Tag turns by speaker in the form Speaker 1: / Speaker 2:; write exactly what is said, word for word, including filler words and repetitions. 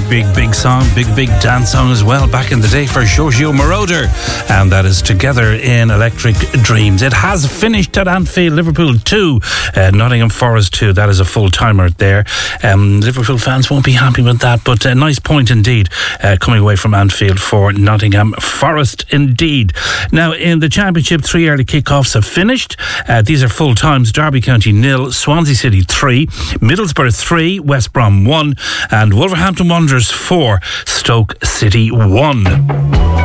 Speaker 1: big, big song, big, big dance song as well back in the day for Giorgio Moroder, and that is Together in Electric Dreams. It has finished at Anfield. Liverpool two, uh, Nottingham Forest two. That is a full-timer there. Um, Liverpool fans won't be happy with that, but a nice point indeed uh, coming away from Anfield for Nottingham Forest indeed. Now, in the Championship, three early kickoffs have finished. Uh, these are full times. Derby County nil, Swansea City three, Middlesbrough three, West Brom one, and Wolverhampton Wanderers four, Stoke City one.